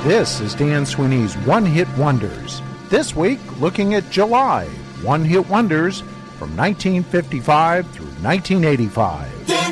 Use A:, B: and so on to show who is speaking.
A: This is Dan Sweeney's One Hit Wonders. This week, looking at July One Hit Wonders from 1955 through 1985.